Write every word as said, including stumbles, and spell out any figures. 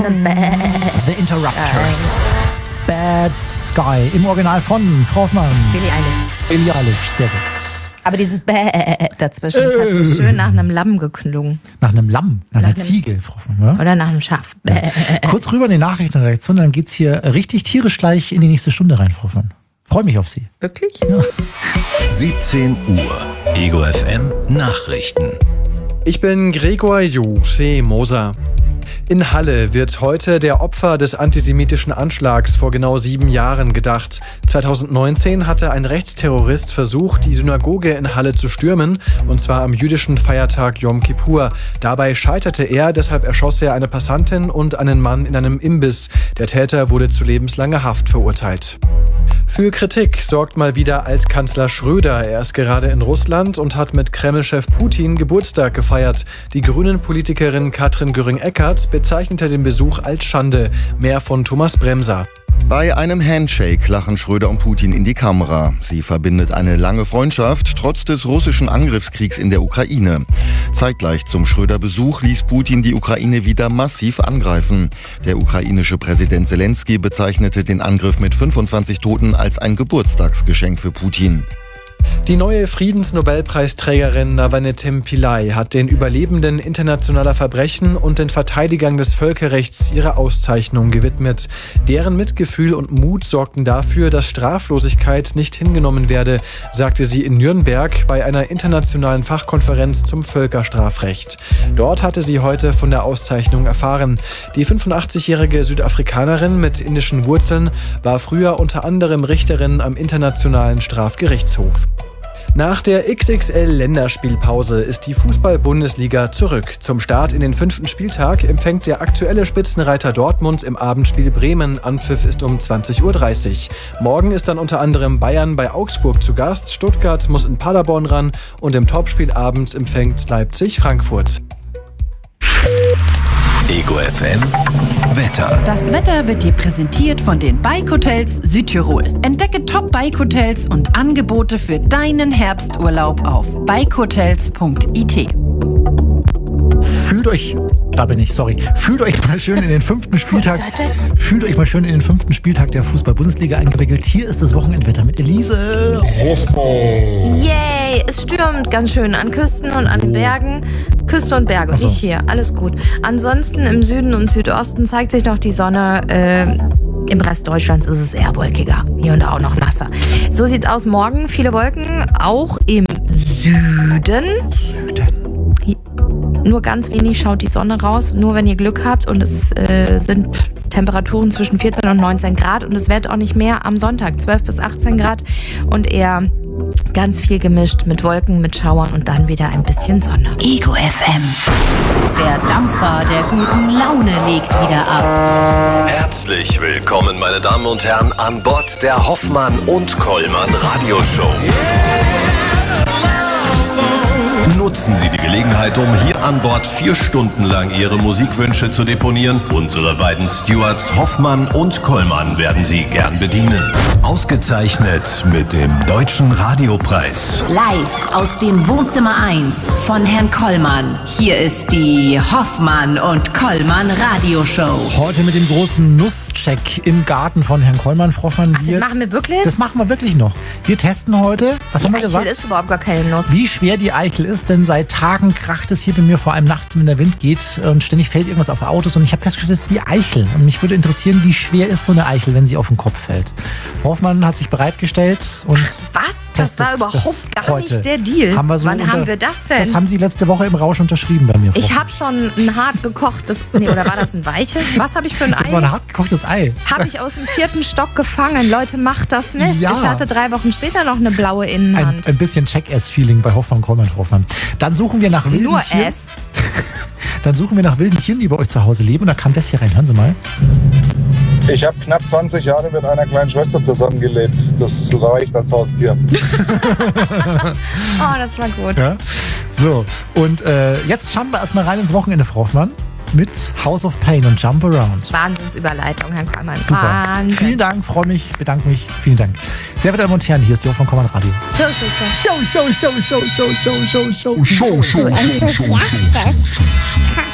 The Interrupters. Bad Sky. Im Original von Frau Hoffmann. Billie Eilish. Billie Eilish, sehr gut. Aber dieses Bäh dazwischen, das hat so schön nach einem Lamm geklungen. Nach einem Lamm, nach, nach einer einem, Ziege, Frau Hoffmann, oder? Oder nach einem Schaf. Ja. Kurz rüber in die Nachrichtenredaktion, dann geht's hier richtig tierisch gleich in die nächste Stunde rein, Frau Hoffmann. Freue mich auf Sie. Wirklich? Ja. siebzehn Uhr. Ego F M Nachrichten. Ich bin Gregor Jose Moser. In Halle wird heute der Opfer des antisemitischen Anschlags vor genau sieben Jahren gedacht. zweitausendneunzehn hatte ein Rechtsterrorist versucht, die Synagoge in Halle zu stürmen, und zwar am jüdischen Feiertag Yom Kippur. Dabei scheiterte er, deshalb erschoss er eine Passantin und einen Mann in einem Imbiss. Der Täter wurde zu lebenslanger Haft verurteilt. Für Kritik sorgt mal wieder Altkanzler Schröder. Er ist gerade in Russland und hat mit Kreml-Chef Putin Geburtstag gefeiert. Die Grünen-Politikerin Katrin Göring-Eckardt bezeichnete den Besuch als Schande. Mehr von Thomas Bremser. Bei einem Handshake lachen Schröder und Putin in die Kamera. Sie verbindet eine lange Freundschaft, trotz des russischen Angriffskriegs in der Ukraine. Zeitgleich zum Schröder-Besuch ließ Putin die Ukraine wieder massiv angreifen. Der ukrainische Präsident Zelensky bezeichnete den Angriff mit fünfundzwanzig Toten als ein Geburtstagsgeschenk für Putin. Die neue Friedensnobelpreisträgerin Nawanetim Pillay hat den Überlebenden internationaler Verbrechen und den Verteidigern des Völkerrechts ihre Auszeichnung gewidmet. Deren Mitgefühl und Mut sorgten dafür, dass Straflosigkeit nicht hingenommen werde, sagte sie in Nürnberg bei einer internationalen Fachkonferenz zum Völkerstrafrecht. Dort hatte sie heute von der Auszeichnung erfahren. Die fünfundachtzigjährige Südafrikanerin mit indischen Wurzeln war früher unter anderem Richterin am Internationalen Strafgerichtshof. Nach der X X L-Länderspielpause ist die Fußball-Bundesliga zurück. Zum Start in den fünften Spieltag empfängt der aktuelle Spitzenreiter Dortmund im Abendspiel Bremen. Anpfiff ist um zwanzig Uhr dreißig. Morgen ist dann unter anderem Bayern bei Augsburg zu Gast, Stuttgart muss in Paderborn ran und im Topspiel abends empfängt Leipzig Frankfurt. Ego F M Wetter. Das Wetter wird dir präsentiert von den Bike Hotels Südtirol. Entdecke Top Bike Hotels und Angebote für deinen Herbsturlaub auf bike hotels punkt i t. Fühlt euch, da bin ich, sorry, fühlt euch mal schön in den fünften Spieltag, fühlt euch mal schön in den fünften Spieltag der Fußball-Bundesliga eingewickelt. Hier ist das Wochenendwetter mit Elise. Yay, es stürmt ganz schön an Küsten und an Bergen. Küste und Berge, so. Nicht hier, alles gut. Ansonsten im Süden und Südosten zeigt sich noch die Sonne. Äh, Im Rest Deutschlands ist es eher wolkiger. Hier und da auch noch nasser. So sieht's aus morgen. Viele Wolken, auch im Süden. Süden. Nur ganz wenig schaut die Sonne raus, nur wenn ihr Glück habt, und es äh, sind Temperaturen zwischen vierzehn und neunzehn Grad und es wird auch nicht mehr am Sonntag, zwölf bis achtzehn Grad und eher ganz viel gemischt mit Wolken, mit Schauern und dann wieder ein bisschen Sonne. Ego F M. Der Dampfer der guten Laune legt wieder ab. Herzlich willkommen, meine Damen und Herren, an Bord der Hoffmann und Kollmann Radioshow. Nutzen Sie die Gelegenheit, um hier an Bord vier Stunden lang Ihre Musikwünsche zu deponieren. Unsere beiden Stewards Hoffmann und Kollmann werden Sie gern bedienen. Ausgezeichnet mit dem Deutschen Radiopreis. Live aus dem Wohnzimmer eins von Herrn Kollmann. Hier ist die Hoffmann und Kollmann Radioshow. Heute mit dem großen Nusscheck im Garten von Herrn Kollmann, Frau Hoffmann. Ach, das machen wir wirklich? Das machen wir wirklich noch. Wir testen heute, was die haben wir Eichel gesagt? ist überhaupt gar keine Nuss. Wie schwer die Eichel ist, denn seit Tagen kracht es hier bei mir, vor allem nachts, wenn der Wind geht und ständig fällt irgendwas auf Autos und ich habe festgestellt, das ist die Eichel. Und mich würde interessieren, wie schwer ist so eine Eichel, wenn sie auf den Kopf fällt. Frau Hoffmann hat sich bereitgestellt und Was? Das war überhaupt das gar heute. nicht der Deal. Haben wir so Wann unter, haben wir das denn? Das haben Sie letzte Woche im Rausch unterschrieben bei mir, Frau Ich habe schon ein hart gekochtes, nee, oder war das ein weiches? Was habe ich für ein Ei? Das war ein hart gekochtes Ei. Habe ich aus dem vierten Stock gefangen. Leute, macht das nicht. Ja. Ich hatte drei Wochen später noch eine blaue Ein, Innenhand. ein bisschen Check-Ass-Feeling bei Hoffmann, Kollmann, Frau Hoffmann. Dann suchen wir nach wilden Nur Tieren. S. Dann suchen wir nach wilden Tieren, die bei euch zu Hause leben. Und da kam das hier rein. Hören Sie mal. Ich habe knapp zwanzig Jahre mit einer kleinen Schwester zusammengelebt. Das reicht als Haustier. Oh, das war gut. Ja. So, und äh, jetzt schauen wir erstmal rein ins Wochenende, Frau Hoffmann, mit House of Pain und Jump Around. Wahnsinnsüberleitung, Herr Kollmann. Super. Wahnsinn. Vielen Dank, freue mich, bedanke mich. Vielen Dank. Sehr verehrte Damen und Herren, hier ist die Hoffmann Kollmann Radio. Show, show, show. Show, show, show, show, show, show, show, show. So enthusiastisch.